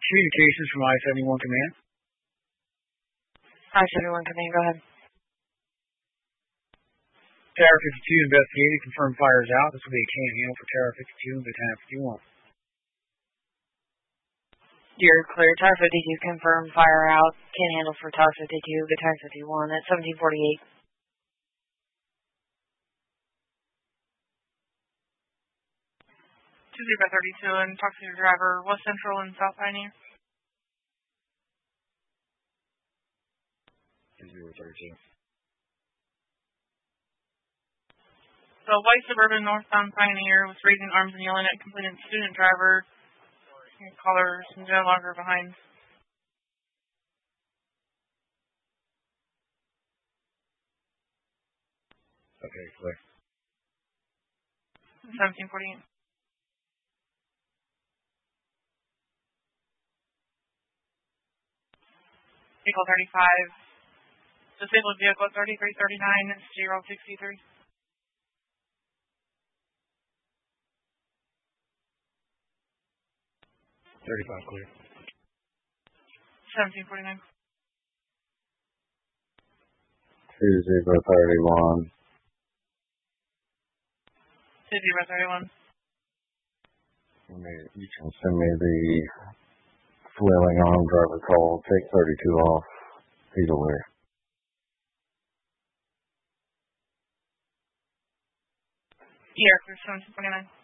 Communications from I-71 Command. I-71 Command, go ahead. Tower 52 investigated, confirmed fires out. This will be a can handle for Tower 52 and Battalion 51. You're clear. Tower 52 confirmed fire out. Can handle for Tower 52, Battalion 51 at 1748. 2-32 and talk to your driver, West Central and South Pioneer. 2-32. So white Suburban northbound Pioneer was raising arms and yelling at complaining student driver. Callers no longer behind. Okay, clear. 1748. Vehicle 35. Disabled vehicle 3339, 063. 35 clear. 1749. 2-31. 2-31. You can send me the flailing arm driver call. Take 32 off. He's aware. Yeah, 1749.